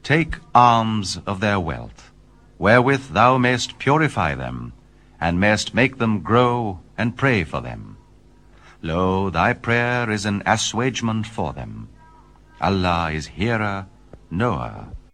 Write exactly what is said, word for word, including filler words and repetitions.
Take alms of their wealth, wherewith thou mayst purify them, and mayst make them grow, and pray for them. Lo, thy prayer is an assuagement for them. Allah is hearer, knower.